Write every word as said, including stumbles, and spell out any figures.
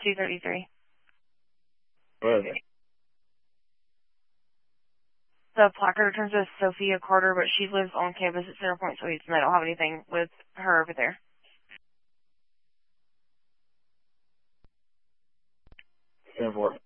two thirty-three. What is it? The placard returns to Sophia Carter, but she lives on campus at Center Point Suites, and I don't have anything with her over there. ten four.